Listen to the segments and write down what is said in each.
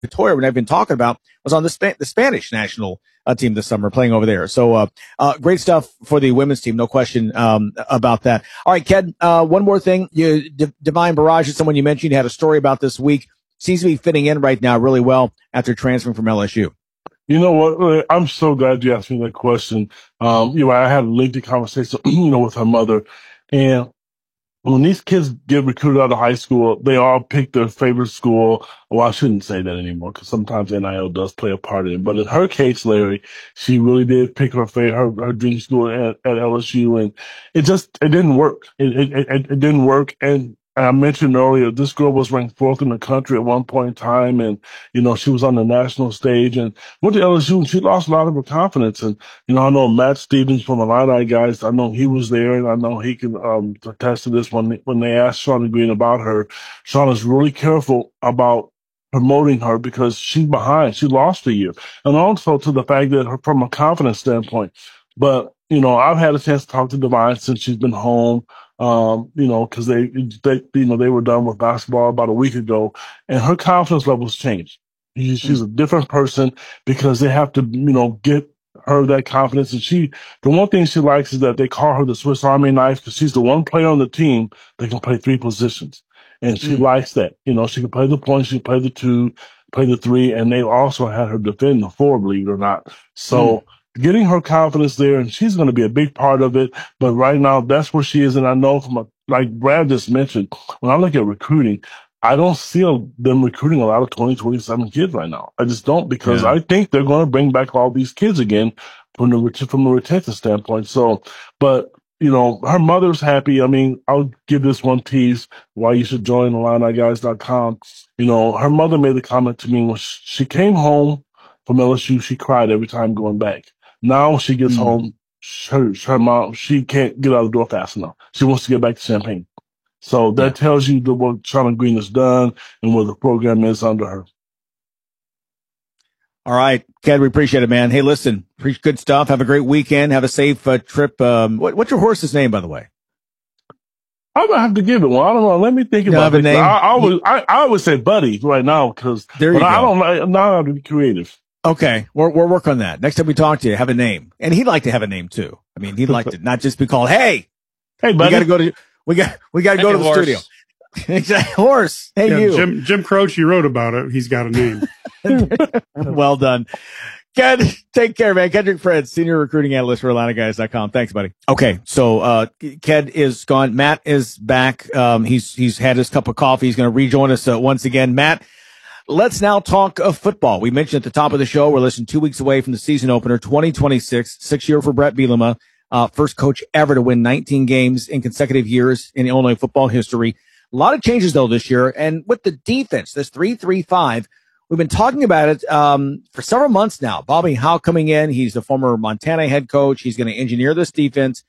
Victoria, when I've been talking about, was on the Spanish national team this summer, playing over there. So great stuff for the women's team, no question about that. All right, Ken, one more thing. Divine Barrage is someone you mentioned. You had a story about this week. Seems to be fitting in right now really well after transferring from LSU. You know what? I'm so glad you asked me that question. I had a lengthy conversation, with her mother, and when these kids get recruited out of high school, they all pick their favorite school. Well, I shouldn't say that anymore because sometimes NIL does play a part in it. But in her case, Larry, she really did pick her dream school at LSU, and it didn't work. It didn't work. And I mentioned earlier, this girl was ranked fourth in the country at one point in time, and she was on the national stage and went to LSU, and she lost a lot of her confidence. And I know Matt Stevens from the Illini guys. I know he was there, and I know he can attest to this. When they asked Shauna Green about her, Shauna's really careful about promoting her because she's behind. She lost a year, and also to the fact that from a confidence standpoint. But I've had a chance to talk to Divine since she's been home. Because they were done with basketball about a week ago, and her confidence levels changed. She's a different person because they have to, get her that confidence. And the one thing she likes is that they call her the Swiss Army knife because she's the one player on the team that can play three positions. And she likes that. She can play the point, she can play the two, play the three, and they also had her defend the four, believe it or not. So getting her confidence there, and she's going to be a big part of it. But right now, that's where she is. And I know like Brad just mentioned, when I look at recruiting, I don't see them recruiting a lot of 27 kids right now. I just don't, because I think they're going to bring back all these kids again from a retention standpoint. So, but her mother's happy. I mean, I'll give this one tease why you should join IlliniGuys.com. Her mother made the comment to me when she came home from LSU, she cried every time going back. Now she gets home, her mom, she can't get out the door fast enough. She wants to get back to Champaign. So that tells you what Shauna Green has done and what the program is under her. All right, Ken, we appreciate it, man. Hey, listen, good stuff. Have a great weekend. Have a safe trip. What's your horse's name, by the way? I'm gonna have to give it one. I don't know. Let me think about it. I would say Buddy right now because I don't. Now I have to be creative. Okay, we'll work on that. Next time we talk to you, have a name, and he'd like to have a name too. I mean, he'd like to not just be called, "Hey, Buddy." We got to go to the studio. Exactly, horse. Hey, you. Jim Croce wrote about it. He's got a name. Well done. Ken, take care, man. Kendrick Fred, senior recruiting analyst for IlliniGuys.com. Thanks, buddy. Okay, so Ken is gone. Matt is back. He's had his cup of coffee. He's going to rejoin us once again. Matt, let's now talk of football. We mentioned at the top of the show, we're less than 2 weeks away from the season opener, 2026, 6th year for Brett Bielema, first coach ever to win 19 games in consecutive years in Illinois football history. A lot of changes, though, this year. And with the defense, this 3-3-5, we've been talking about it for several months now. Bobby Howe coming in. He's the former Montana head coach. He's going to engineer this defense.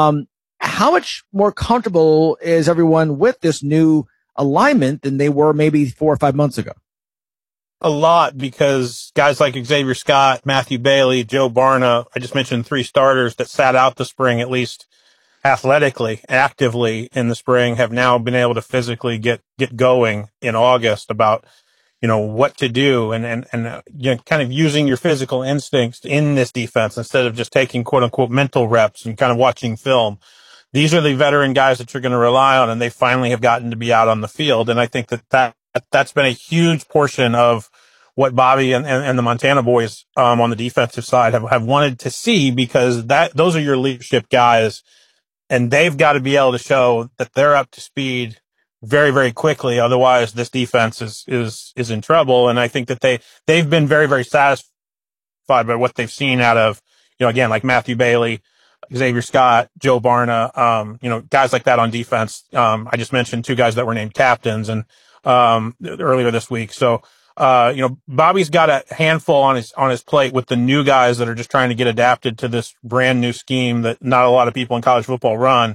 How much more comfortable is everyone with this new alignment than they were maybe 4 or 5 months ago? A lot, because guys like Xavier Scott, Matthew Bailey, Joe Barna, I just mentioned 3 starters that sat out the spring, at least athletically, actively in the spring, have now been able to physically get going in August about, what to do and kind of using your physical instincts in this defense instead of just taking quote unquote mental reps and kind of watching film. These are the veteran guys that you're going to rely on, and they finally have gotten to be out on the field. And I think that's been a huge portion of what Bobby and the Montana boys, on the defensive side have wanted to see, because those are your leadership guys. And they've got to be able to show that they're up to speed very, very quickly. Otherwise, this defense is in trouble. And I think that they've been very, very satisfied by what they've seen out of, again, like Matthew Bailey, Xavier Scott, Joe Barna, guys like that on defense. I just mentioned 2 guys that were named captains and earlier this week. So, Bobby's got a handful on his plate with the new guys that are just trying to get adapted to this brand new scheme that not a lot of people in college football run.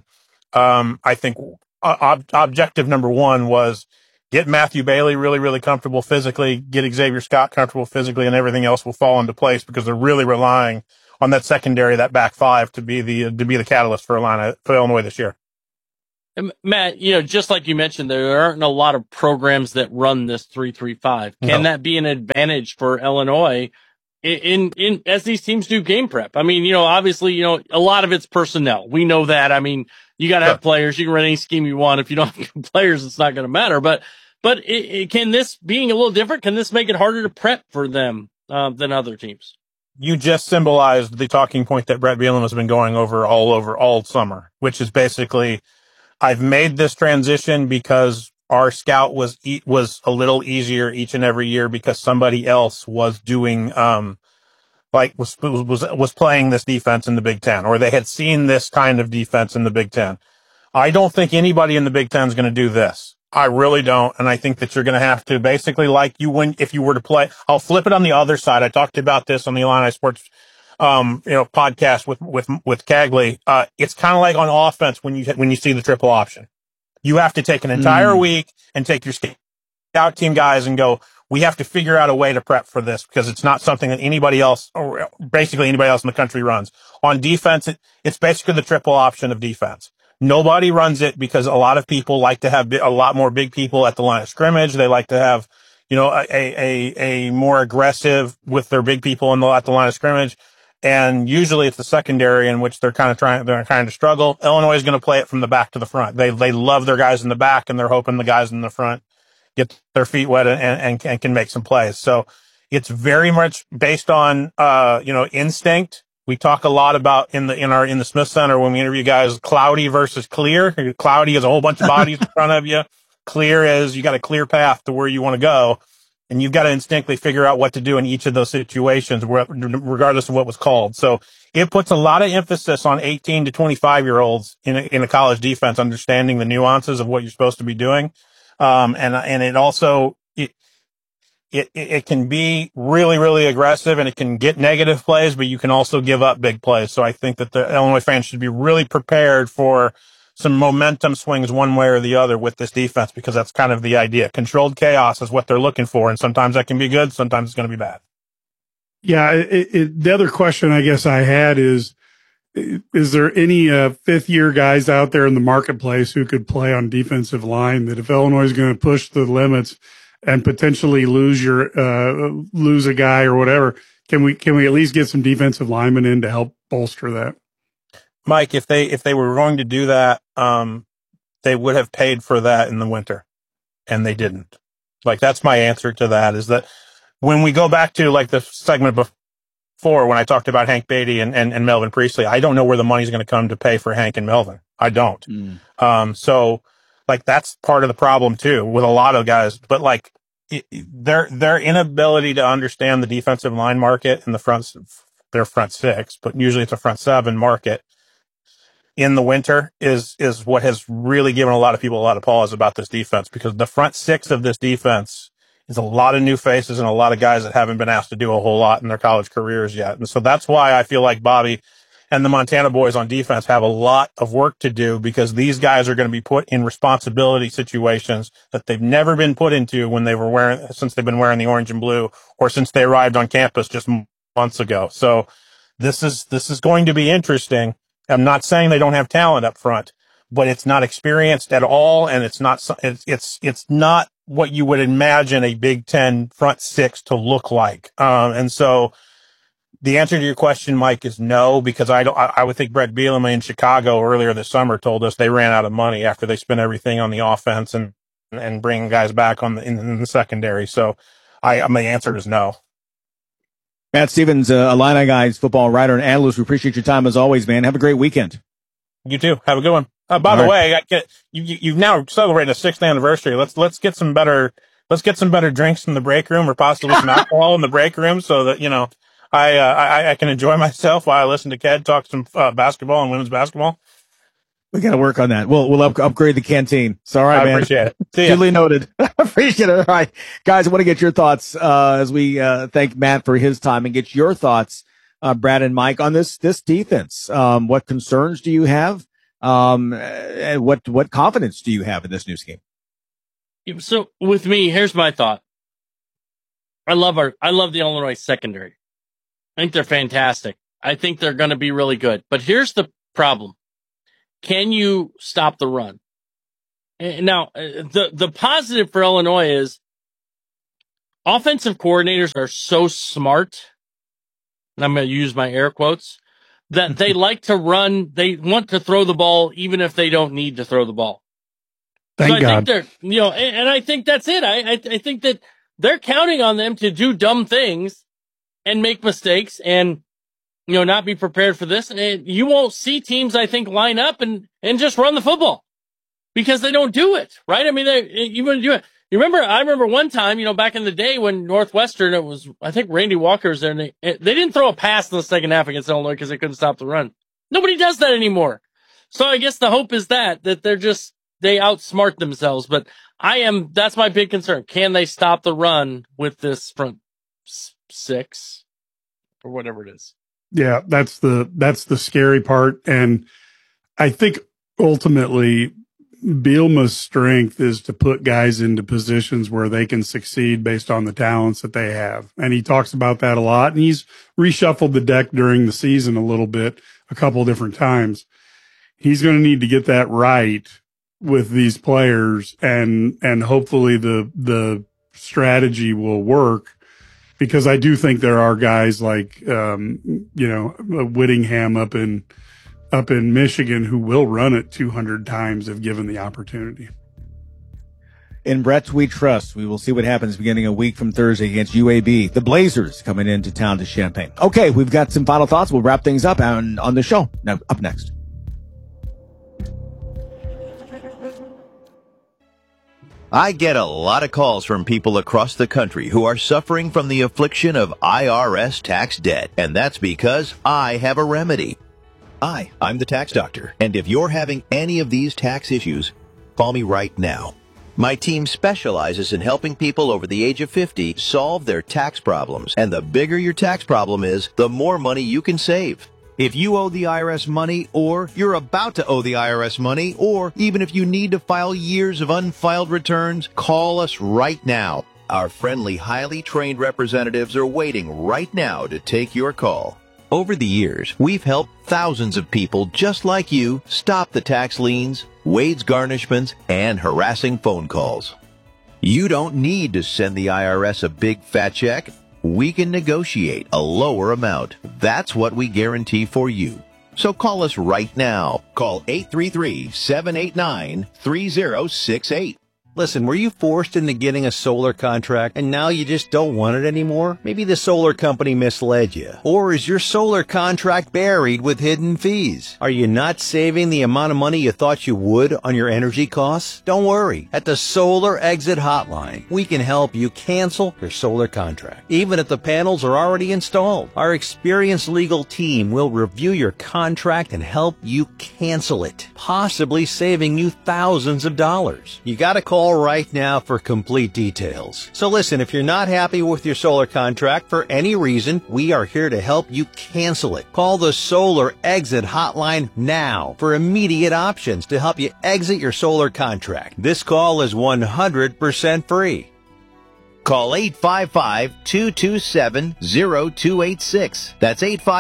I think objective number 1 was get Matthew Bailey really, really comfortable physically, get Xavier Scott comfortable physically, and everything else will fall into place, because they're really relying on that secondary, that back 5 to be the catalyst for Illinois this year. Matt, just like you mentioned, there aren't a lot of programs that run this 3-3-5. Can that be an advantage for Illinois in as these teams do game prep? I mean, obviously, a lot of it's personnel. We know that. I mean, you got to have players. You can run any scheme you want. If you don't have players, it's not going to matter. But can this, being a little different, can this make it harder to prep for them than other teams? You just symbolized the talking point that Brett Bielema has been going over all summer, which is basically, I've made this transition because our scout was a little easier each and every year because somebody else was doing, was playing this defense in the Big Ten, or they had seen this kind of defense in the Big Ten. I don't think anybody in the Big Ten is going to do this. I really don't. And I think that you're going to have to basically, if you were to play, I'll flip it on the other side. I talked about this on the Illini Sports, podcast with Cagley. It's kind of like on offense when you see the triple option. You have to take an entire week and take your scout team guys and go, we have to figure out a way to prep for this because it's not something that anybody else, or basically anybody else in the country runs. On defense, it's basically the triple option of defense. Nobody runs it because a lot of people like to have a lot more big people at the line of scrimmage. They like to have, a more aggressive with their big people at the line of scrimmage. And usually it's the secondary in which they're kind of struggle. Illinois is going to play it from the back to the front. They love their guys in the back and they're hoping the guys in the front get their feet wet and can make some plays. So it's very much based on, instinct. We talk a lot about in the Smith Center when we interview guys, cloudy versus clear. Cloudy is a whole bunch of bodies in front of you. Clear is you got a clear path to where you want to go. And you've got to instinctively figure out what to do in each of those situations, regardless of what was called. So it puts a lot of emphasis on 18 to 25-year-olds in a college defense, understanding the nuances of what you're supposed to be doing. And it also, it can be really, really aggressive and it can get negative plays, but you can also give up big plays. So I think that the Illinois fans should be really prepared for some momentum swings one way or the other with this defense, because that's kind of the idea. Controlled chaos is what they're looking for. And sometimes that can be good. Sometimes it's going to be bad. Yeah. The other question I guess I had is there any fifth year guys out there in the marketplace who could play on defensive line that if Illinois is going to push the limits and potentially lose a guy or whatever, can we at least get some defensive linemen in to help bolster that? Mike, if they were going to do that, they would have paid for that in the winter, and they didn't. That's my answer to that, is that when we go back to the segment before when I talked about Hank Beatty and Melvin Priestley, I don't know where the money's going to come to pay for Hank and Melvin. I don't. So that's part of the problem too with a lot of guys, but their inability to understand the defensive line market and their front six, but usually it's a front seven market in the winter is what has really given a lot of people a lot of pause about this defense, because the front six of this defense is a lot of new faces and a lot of guys that haven't been asked to do a whole lot in their college careers yet. And so that's why I feel like Bobby and the Montana boys on defense have a lot of work to do, because these guys are going to be put in responsibility situations that they've never been put into since they've been wearing the orange and blue, or since they arrived on campus just months ago. So this is going to be interesting. I'm not saying they don't have talent up front, but it's not experienced at all. And it's not what you would imagine a Big Ten front six to look like. And so the answer to your question, Mike, is no, because I would think Brett Bielema in Chicago earlier this summer told us they ran out of money after they spent everything on the offense and bringing guys back in the secondary. So my answer is no. Matt Stevens, Illini Guys football writer and analyst. We appreciate your time as always, man. Have a great weekend. You too. Have a good one. By the way, you've now celebrated a 6th anniversary. Let's get some better drinks in the break room, or possibly some alcohol in the break room, so that I can enjoy myself while I listen to Ked talk some basketball and women's basketball. We got to work on that. We'll upgrade the canteen. It's all right, man. I appreciate it. See ya. Duly noted. Appreciate it. All right, guys, I want to get your thoughts as we thank Matt for his time, and get your thoughts, Brad and Mike, on this defense. What concerns do you have? And what confidence do you have in this new scheme? So with me, here's my thought. I love the Illinois secondary. I think they're fantastic. I think they're going to be really good. But here's the problem. Can you stop the run? Now, the positive for Illinois is offensive coordinators are so smart, and I'm going to use my air quotes, that they like to run. They want to throw the ball even if they don't need to throw the ball. Thank God. Think they're, and I think that's it. I think that they're counting on them to do dumb things and make mistakes and, not be prepared for this. And you won't see teams, I think, line up and just run the football because they don't do it, right? I mean, you wouldn't do it. I remember one time, back in the day when Northwestern, it was, I think Randy Walker was there, and they didn't throw a pass in the second half against Illinois because they couldn't stop the run. Nobody does that anymore. So I guess the hope is that they outsmart themselves. But that's my big concern. Can they stop the run with this front six or whatever it is? Yeah, that's the scary part. And I think ultimately Bielema's strength is to put guys into positions where they can succeed based on the talents that they have. And he talks about that a lot. And he's reshuffled the deck during the season a little bit, a couple different times. He's going to need to get that right with these players, and hopefully the strategy will work, because I do think there are guys like, Whittingham up in Michigan who will run it 200 times if given the opportunity. In Brett we trust. We will see what happens beginning a week from Thursday against UAB. The Blazers coming into town to Champaign. Okay, we've got some final thoughts. We'll wrap things up on the show. Now, up next. I get a lot of calls from people across the country who are suffering from the affliction of IRS tax debt, and that's because I have a remedy. I'm the tax doctor, and if you're having any of these tax issues, call me right now. My team specializes in helping people over the age of 50 solve their tax problems, and the bigger your tax problem is, the more money you can save. If you owe the IRS money, or you're about to owe the IRS money, or even if you need to file years of unfiled returns, call us right now. Our friendly, highly trained representatives are waiting right now to take your call. Over the years, we've helped thousands of people just like you stop the tax liens, wage garnishments, and harassing phone calls. You don't need to send the IRS a big fat check. We can negotiate a lower amount. That's what we guarantee for you. So call us right now. Call 833-789-3068. Listen, were you forced into getting a solar contract and now you just don't want it anymore? Maybe the solar company misled you. Or is your solar contract buried with hidden fees? Are you not saving the amount of money you thought you would on your energy costs? Don't worry. At the Solar Exit Hotline, we can help you cancel your solar contract, even if the panels are already installed. Our experienced legal team will review your contract and help you cancel it, possibly saving you thousands of dollars. You gotta call right now for complete details. So listen, if you're not happy with your solar contract for any reason, we are here to help you cancel it. Call the Solar Exit Hotline now for immediate options to help you exit your solar contract. This call is 100% free. Call 855-227-0286. That's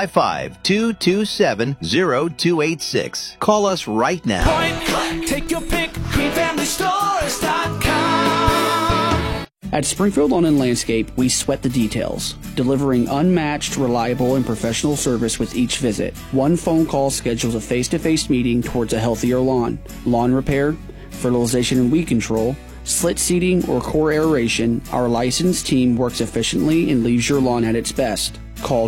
855-227-0286. Call us right now. Point blank, take your pick, greenfamilystores.com. At Springfield Lawn and Landscape, we sweat the details, delivering unmatched, reliable, and professional service with each visit. One phone call schedules a face-to-face meeting towards a healthier lawn. Lawn repair, fertilization and weed control, slit seeding, or core aeration, our licensed team works efficiently and leaves your lawn at its best. Call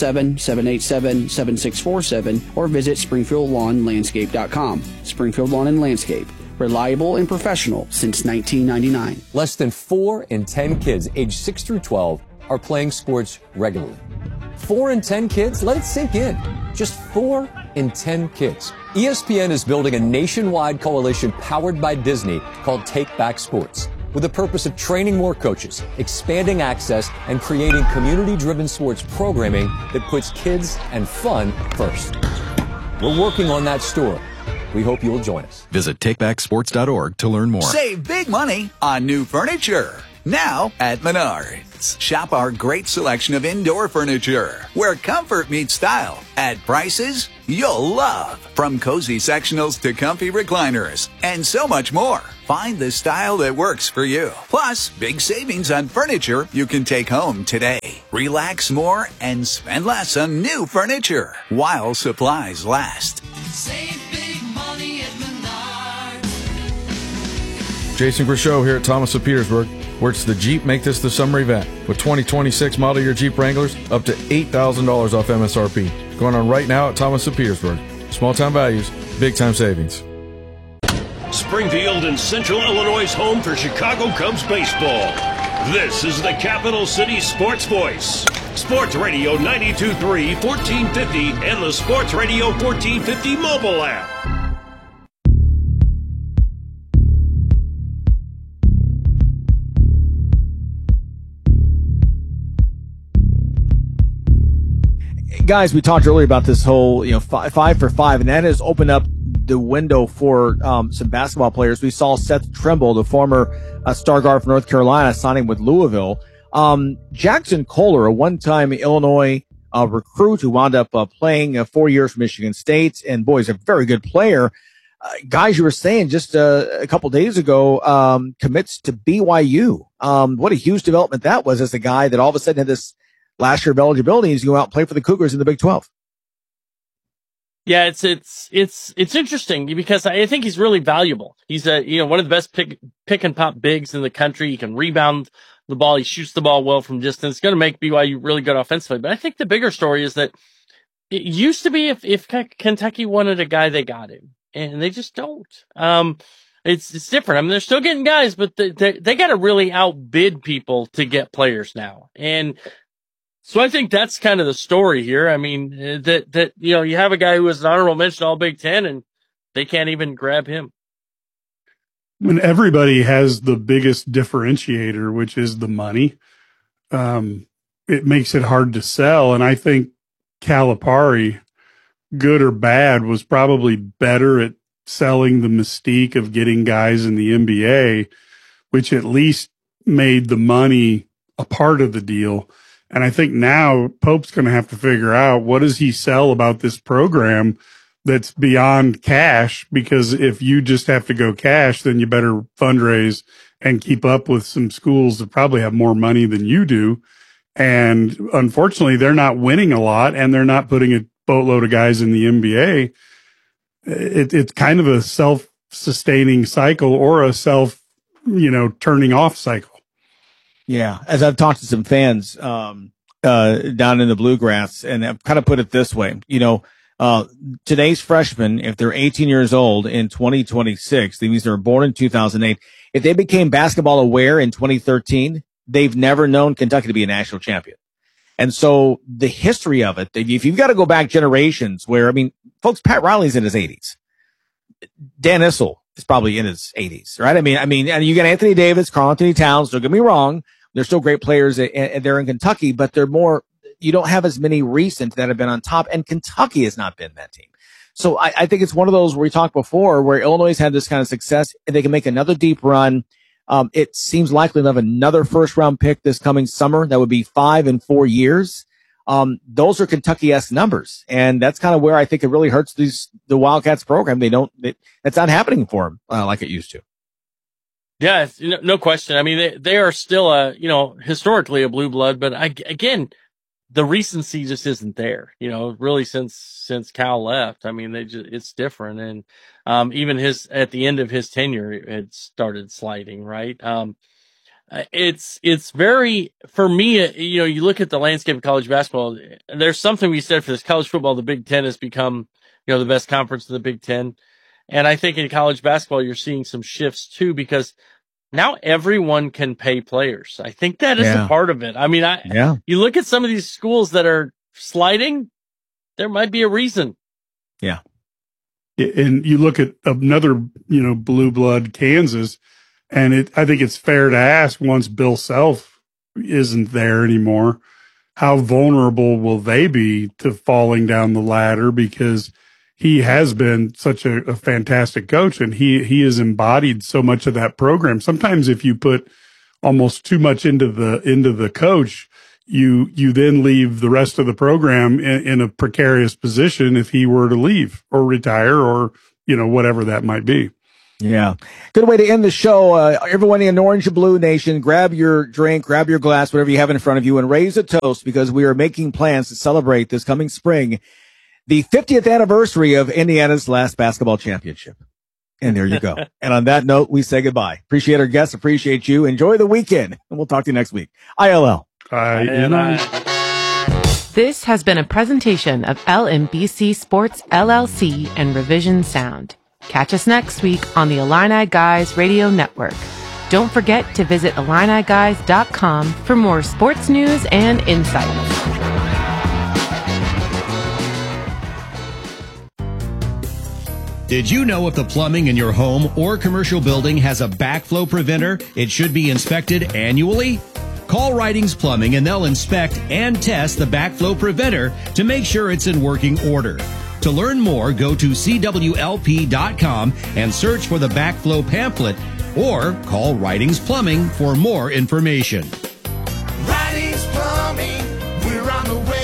217-787-7647 or visit SpringfieldLawnLandscape.com. Springfield Lawn and Landscape. Reliable and professional since 1999. Less than 4 in 10 kids aged 6 through 12 are playing sports regularly. 4 in 10 kids? Let it sink in. Just 4 in 10 kids. ESPN is building a nationwide coalition powered by Disney called Take Back Sports, with the purpose of training more coaches, expanding access, and creating community-driven sports programming that puts kids and fun first. We're working on that story. We hope you'll join us. Visit takebacksports.org to learn more. Save big money on new furniture. Now at Menards. Shop our great selection of indoor furniture, where comfort meets style at prices you'll love. From cozy sectionals to comfy recliners and so much more. Find the style that works for you. Plus, big savings on furniture you can take home today. Relax more and spend less on new furniture while supplies last. Save big money at Menards. Jason Grishow here at Thomas of Petersburg, where it's the Jeep Make This the Summer event with 2026 model year Jeep Wranglers up to $8,000 off MSRP. Going on right now at Thomas of Petersburg. Small town values, big time savings. Springfield and Central Illinois' home for Chicago Cubs baseball. This is the Capital City Sports Voice. Sports Radio 92.3, 1450, and the Sports Radio 1450 mobile app. Guys, we talked earlier about this whole, 5 for 5, and that has opened up the window for some basketball players. We saw Seth Trimble, the former star guard from North Carolina, signing with Louisville. Jackson Kohler, a one-time Illinois recruit who wound up playing 4 years for Michigan State, and boy, he's a very good player. Guys, you were saying just a couple days ago, commits to BYU. What a huge development that was as a guy that all of a sudden had this last year of eligibility. He's going to go out and play for the Cougars in the Big 12. Yeah, it's interesting because I think he's really valuable. He's one of the best pick and pop bigs in the country. He can rebound the ball. He shoots the ball well from distance. It's going to make BYU really good offensively. But I think the bigger story is that it used to be if Kentucky wanted a guy, they got him, and they just don't. It's different. I mean, they're still getting guys, but they got to really outbid people to get players now. And so I think that's kind of the story here. I mean, that you have a guy who was an honorable mention All Big Ten, and they can't even grab him. When everybody has the biggest differentiator, which is the money, it makes it hard to sell. And I think Calipari, good or bad, was probably better at selling the mystique of getting guys in the NBA, which at least made the money a part of the deal. And I think now Pope's going to have to figure out, what does he sell about this program that's beyond cash? Because if you just have to go cash, then you better fundraise and keep up with some schools that probably have more money than you do. And unfortunately, they're not winning a lot, and they're not putting a boatload of guys in the NBA. It's kind of a self-sustaining cycle, or a turning off cycle. Yeah, as I've talked to some fans down in the Bluegrass, and I've kind of put it this way, today's freshmen, if they're 18 years old in 2026, that means they were born in 2008. If they became basketball aware in 2013, they've never known Kentucky to be a national champion. And so the history of it, if you've got to go back generations where, folks, Pat Riley's in his 80s. Dan Issel is probably in his 80s, right? And you got Anthony Davis, Karl Anthony Towns, don't get me wrong. They're still great players, and they're in Kentucky, but you don't have as many recent that have been on top, and Kentucky has not been that team. So I think it's one of those where we talked before, where Illinois has had this kind of success, and they can make another deep run. It seems likely to have another first-round pick this coming summer. That would be 5 in 4 years. Those are Kentucky-esque numbers, and that's kind of where I think it really hurts the Wildcats program. That's not happening for them like it used to. Yeah, no question. They are still historically a blue blood, but again, the recency just isn't there, really since Cal left. It's different. And, even at the end of his tenure, it started sliding, right? It's very, for me, you look at the landscape of college basketball, there's something we said for this college football, the Big Ten has become, the best conference in the Big Ten. And I think in college basketball, you're seeing some shifts too, because now everyone can pay players. I think that is a part of it. You look at some of these schools that are sliding, there might be a reason. Yeah. And you look at another, blue blood, Kansas, and I think it's fair to ask, once Bill Self isn't there anymore, how vulnerable will they be to falling down the ladder? Because he has been such a fantastic coach, and he has embodied so much of that program. Sometimes if you put almost too much into the coach, you then leave the rest of the program in a precarious position if he were to leave or retire or, whatever that might be. Yeah. Good way to end the show. Everyone in Orange and Blue Nation, grab your drink, grab your glass, whatever you have in front of you, and raise a toast because we are making plans to celebrate this coming spring, the 50th anniversary of Indiana's last basketball championship. And there you go. And on that note, we say goodbye. Appreciate our guests. Appreciate you. Enjoy the weekend. And we'll talk to you next week. ILL. This has been a presentation of LMBC Sports LLC and Revision Sound. Catch us next week on the Illini Guys Radio Network. Don't forget to visit IlliniGuys.com for more sports news and insights. Did you know if the plumbing in your home or commercial building has a backflow preventer, it should be inspected annually? Call Writings Plumbing and they'll inspect and test the backflow preventer to make sure it's in working order. To learn more, go to CWLP.com and search for the backflow pamphlet or call Writings Plumbing for more information. Writings Plumbing, we're on the way.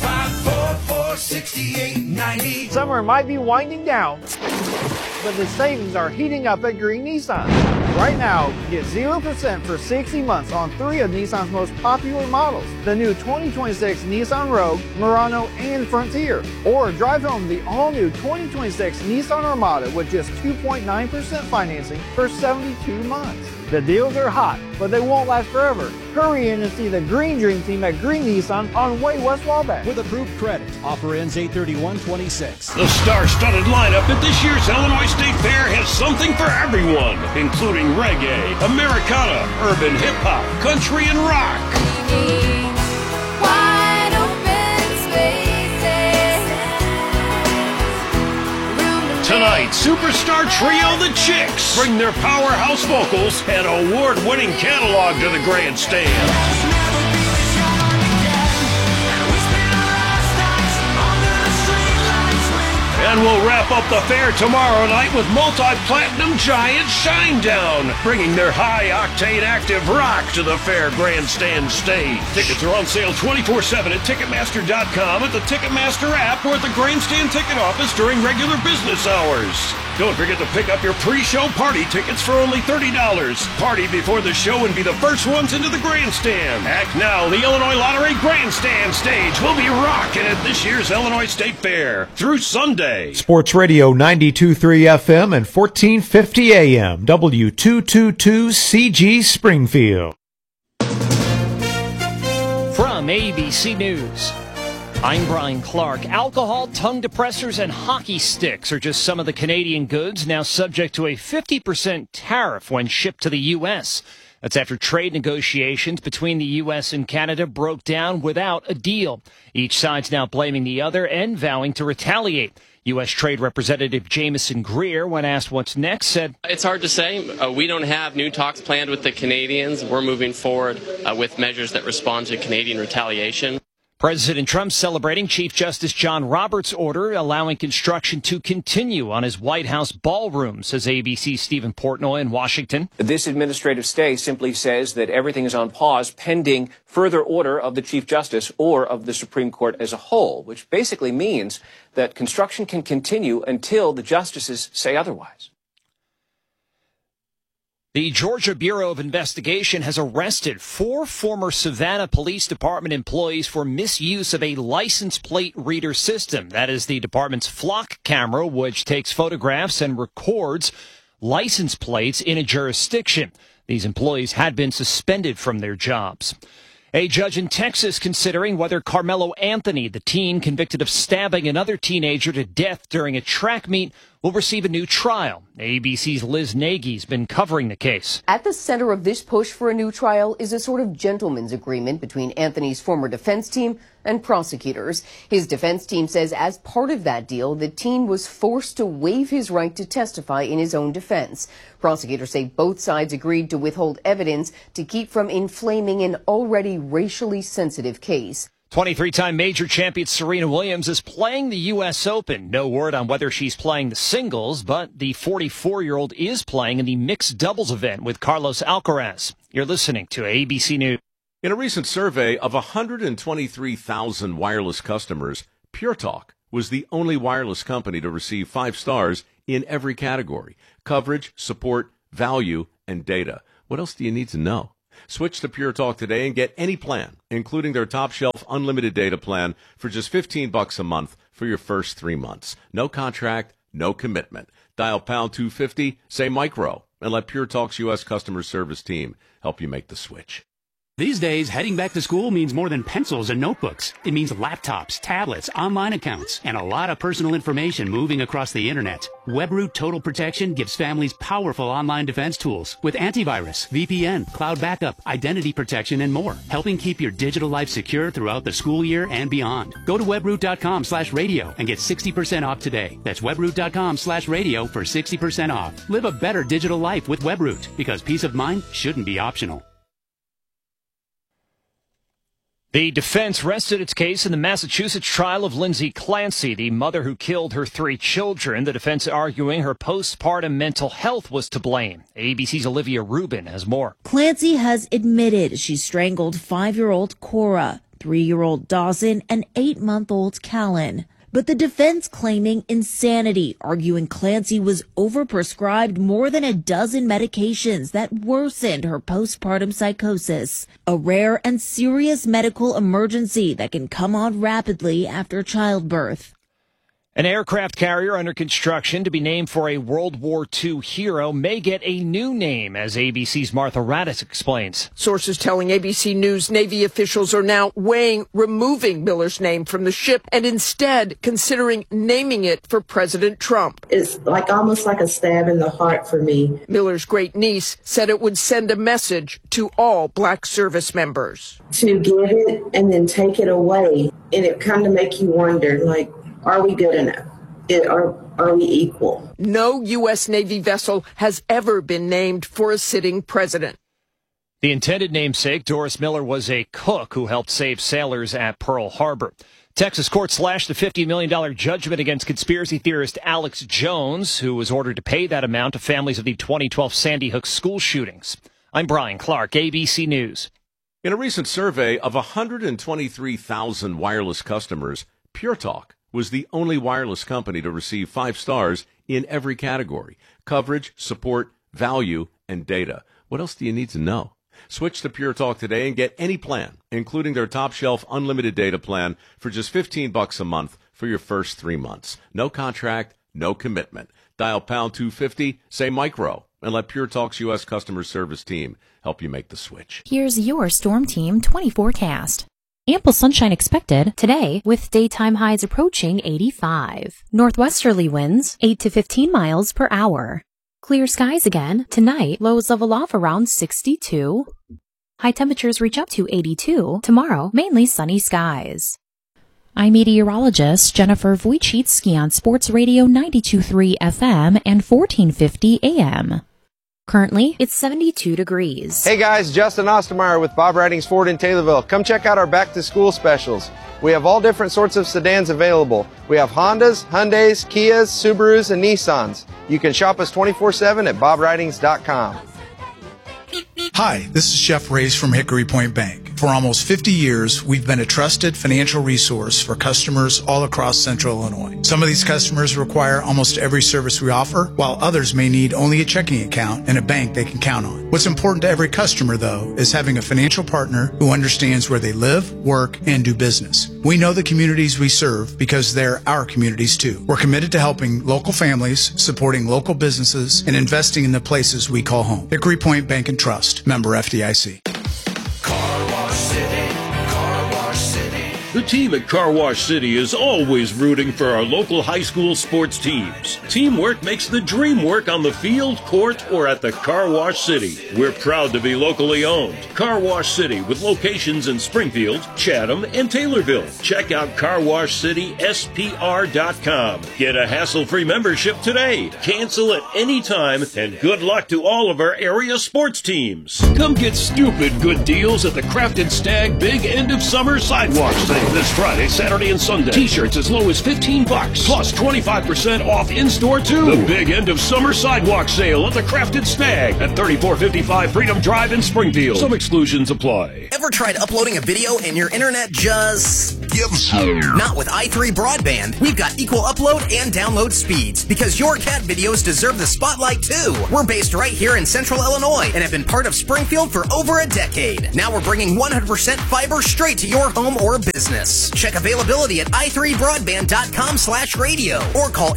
544-6890. Summer might be winding down, but the savings are heating up at Green Nissan. Right now, get 0% for 60 months on 3 of Nissan's most popular models. The new 2026 Nissan Rogue, Murano, and Frontier. Or drive home the all-new 2026 Nissan Armada with just 2.9% financing for 72 months. The deals are hot, but they won't last forever. Hurry in and see the Green Dream Team at Green Nissan on Way West Wabash. With approved credit. Offer ends 8/31/26. The star-studded lineup at this year's Illinois State Fair has something for everyone, including reggae, Americana, urban hip-hop, country, and rock. Wide open spaces. Tonight, superstar trio The Chicks bring their powerhouse vocals and award-winning catalog to the grandstand. And we'll wrap up the fair tomorrow night with multi-platinum giant Shinedown, bringing their high-octane active rock to the fair grandstand stage. Tickets are on sale 24/7 at Ticketmaster.com, at the Ticketmaster app, or at the grandstand ticket office during regular business hours. Don't forget to pick up your pre-show party tickets for only $30. Party before the show and be the first ones into the grandstand. Act now, the Illinois Lottery grandstand stage will be rocking at this year's Illinois State Fair through Sunday. Sports Radio 92.3 FM and 1450 AM, W222 CG Springfield. From ABC News, I'm Brian Clark. Alcohol, tongue depressors, and hockey sticks are just some of the Canadian goods now subject to a 50% tariff when shipped to the U.S. That's after trade negotiations between the U.S. and Canada broke down without a deal. Each side's now blaming the other and vowing to retaliate. U.S. Trade Representative Jameson Greer, when asked what's next, said, "It's hard to say. We don't have new talks planned with the Canadians. We're moving forward with measures that respond to Canadian retaliation." President Trump celebrating Chief Justice John Roberts' order allowing construction to continue on his White House ballroom, says ABC's Stephen Portnoy in Washington. This administrative stay simply says that everything is on pause pending further order of the Chief Justice or of the Supreme Court as a whole, which basically means that construction can continue until the justices say otherwise. The Georgia Bureau of Investigation has arrested 4 former Savannah Police Department employees for misuse of a license plate reader system. That is the department's flock camera, which takes photographs and records license plates in a jurisdiction. These employees had been suspended from their jobs. A judge in Texas considering whether Carmelo Anthony, the teen convicted of stabbing another teenager to death during a track meet, will receive a new trial. ABC's Liz Nagy's been covering the case. At the center of this push for a new trial is a sort of gentleman's agreement between Anthony's former defense team and prosecutors. His defense team says as part of that deal, the teen was forced to waive his right to testify in his own defense. Prosecutors say both sides agreed to withhold evidence to keep from inflaming an already racially sensitive case. 23-time major champion Serena Williams is playing the U.S. Open. No word on whether she's playing the singles, but the 44-year-old is playing in the mixed doubles event with Carlos Alcaraz. You're listening to ABC News. In a recent survey of 123,000 wireless customers, Pure Talk was the only wireless company to receive 5 stars in every category: coverage, support, value, and data. What else do you need to know? Switch to Pure Talk today and get any plan, including their top shelf unlimited data plan, for just $15 a month for your first 3 months. No contract, no commitment. Dial pound 250, say micro, and let Pure Talk's U.S. customer service team help you make the switch. These days, heading back to school means more than pencils and notebooks. It means laptops, tablets, online accounts, and a lot of personal information moving across the internet. WebRoot Total Protection gives families powerful online defense tools with antivirus, VPN, cloud backup, identity protection, and more, helping keep your digital life secure throughout the school year and beyond. Go to webroot.com/radio and get 60% off today. That's webroot.com/radio for 60% off. Live a better digital life with WebRoot, because peace of mind shouldn't be optional. The defense rested its case in the Massachusetts trial of Lindsay Clancy, the mother who killed her 3 children. The defense arguing her postpartum mental health was to blame. ABC's Olivia Rubin has more. Clancy has admitted she strangled 5-year-old Cora, 3-year-old Dawson, and 8-month-old Callan. But the defense claiming insanity, arguing Clancy was overprescribed more than a dozen medications that worsened her postpartum psychosis, a rare and serious medical emergency that can come on rapidly after childbirth. An aircraft carrier under construction to be named for a World War II hero may get a new name, as ABC's Martha Raddatz explains. Sources telling ABC News Navy officials are now weighing removing Miller's name from the ship and instead considering naming it for President Trump. It's almost like a stab in the heart for me. Miller's great niece said it would send a message to all black service members. To give it and then take it away, and it kind of make you wonder, are we good enough? Are we equal? No U.S. Navy vessel has ever been named for a sitting president. The intended namesake, Doris Miller, was a cook who helped save sailors at Pearl Harbor. Texas court slashed the $50 million judgment against conspiracy theorist Alex Jones, who was ordered to pay that amount to families of the 2012 Sandy Hook school shootings. I'm Brian Clark, ABC News. In a recent survey of 123,000 wireless customers, Pure Talk was the only wireless company to receive 5 stars in every category: coverage, support, value, and data. What else do you need to know? Switch to Pure Talk today and get any plan, including their top shelf unlimited data plan, for just $15 a month for your first 3 months. No contract, no commitment. Dial pound 250, say micro, and let Pure Talk's U.S. customer service team help you make the switch. Here's your Storm Team 20 forecast. Ample sunshine expected today, with daytime highs approaching 85. Northwesterly winds 8 to 15 miles per hour. Clear skies again tonight. Lows level off around 62. High temperatures reach up to 82. Tomorrow, mainly sunny skies. I'm meteorologist Jennifer Wojcicki on Sports Radio 92.3 FM and 1450 AM. Currently, it's 72 degrees. Hey guys, Justin Ostermeyer with Bob Ridings Ford in Taylorville. Come check out our back to school specials. We have all different sorts of sedans available. We have Hondas, Hyundais, Kias, Subarus, and Nissans. You can shop us 24/7 at bobridings.com. Hi, this is Chef Ray's from Hickory Point Bank. For almost 50 years, we've been a trusted financial resource for customers all across Central Illinois. Some of these customers require almost every service we offer, while others may need only a checking account and a bank they can count on. What's important to every customer, though, is having a financial partner who understands where they live, work, and do business. We know the communities we serve because they're our communities, too. We're committed to helping local families, supporting local businesses, and investing in the places we call home. Hickory Point Bank and Trust, member FDIC. The team at Car Wash City is always rooting for our local high school sports teams. Teamwork makes the dream work on the field, court, or at the Car Wash City. We're proud to be locally owned. Car Wash City, with locations in Springfield, Chatham, and Taylorville. Check out carwashcityspr.com. Get a hassle-free membership today. Cancel at any time, and good luck to all of our area sports teams. Come get stupid good deals at the Crafted Stag Big End of Summer Sidewalk Sale. live this Friday, Saturday, and Sunday. T-shirts as low as $15, plus 25% off in-store too. The big end of summer sidewalk sale at the Crafted Snag at 3455 Freedom Drive in Springfield. Some exclusions apply. Ever tried uploading a video and your internet just gives up? Not with i3 Broadband. We've got equal upload and download speeds because your cat videos deserve the spotlight too. We're based right here in Central Illinois and have been part of Springfield for over a decade. Now we're bringing 100% fiber straight to your home or business. Check availability at i3broadband.com/radio or call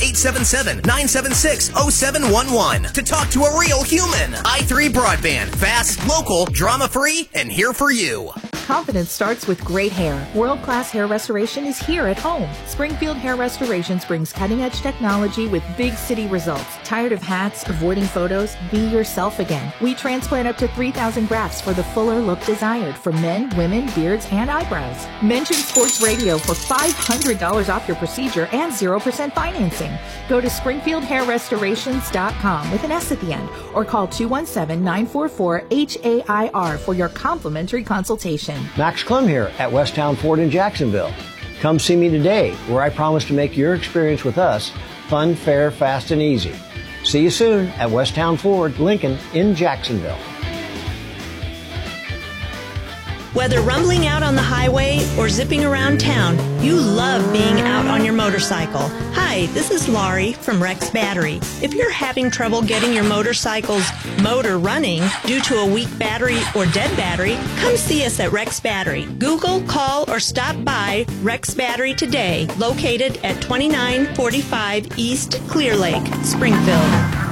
877-976-0711 to talk to a real human. i3 Broadband. Fast, local, drama-free, and here for you. Confidence starts with great hair. World-class hair restoration is here at home. Springfield Hair Restorations brings cutting-edge technology with big city results. Tired of hats, avoiding photos? Be yourself again. We transplant up to 3,000 grafts for the fuller look desired for men, women, beards, and eyebrows. Mention Sports Radio for $500 off your procedure and 0% financing. Go to SpringfieldHairRestorations.com with an S at the end or call 217-944-HAIR for your complimentary consultation. Max Clem here at Westtown Ford in Jacksonville. Come see me today, where I promise to make your experience with us fun, fair, fast, and easy. See you soon at Westtown Ford, Lincoln in Jacksonville. Whether rumbling out on the highway or zipping around town, you love being out on your motorcycle. Hi, this is Laurie from Rex Battery. If you're having trouble getting your motorcycle's motor running due to a weak battery or dead battery, come see us at Rex Battery. Google, call, or stop by Rex Battery today, located at 2945 East Clear Lake, Springfield.